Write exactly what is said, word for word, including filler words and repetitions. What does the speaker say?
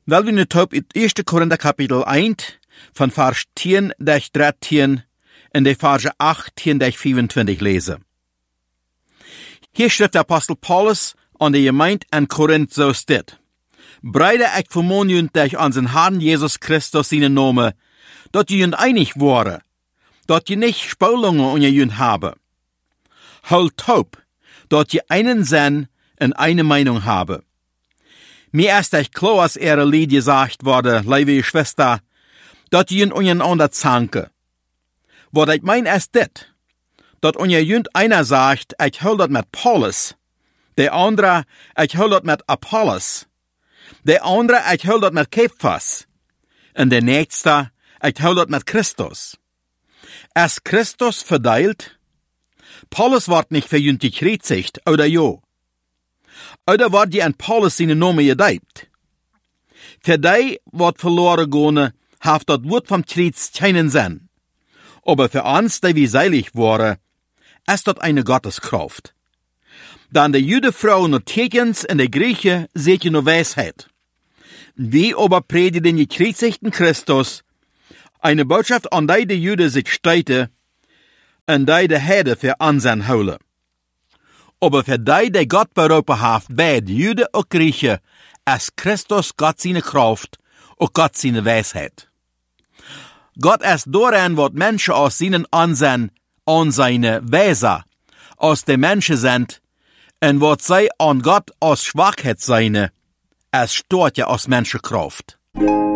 Wel wir nu op het eerste Korinther kapitel één, van vers tien tot dertien en de verse achttien tot vierentwintig lesen. Hier schrijft de apostel Paulus aan de gemeente in Korinth zo dit. Breide ik vermoon jullie durch unseren Herrn Jesus Christus seinen Namen, dat jullie einig waren, dat je nicht Spulungen unter jullie haben. Holt taub, dat je einen Sinn und eine Meinung habe. Mir ist echt klar, als ihre Lied gesagt wurde, liebe Schwester, dat jullie untereinander zanken. Wat ich mein ist dit, dat unter jullie einer sagt, ich hol dat mit Paulus, der andere, ich hol dat mit Apollos, der andere, ich hol dat mit Kephas, und der nächste, ich hol dat mit Christus. Ist Christus verdeilt? Paulus wird nicht für jünt gekreuzigt, oder jo? Oder wird die an Paulus seine Name gedeibt? Für die, wat verloren gone, haft dat Wort vom Kreuz keinen Sinn. Aber für uns, die wir seilig waren, ist dat eine Gotteskraft. Dann die Judefrau nur Tekens und die Grieche seht ihr nur Weisheit. Wie aber predigt den gekreuzigten Christus eine Botschaft an die die Juden sich steite und die die Herde für Ansehen holen. Aber für die, die Gott berufen haft, beide Juden und Grieche, ist Christus Gott seine Kraft und Gott seine Weisheit. Gott ist darin, was Menschen aus seinen Ansehen an seine Weise aus den Menschen sind, und was sie an Gott aus Schwachheit seine, es steht ja aus Menschenkraft.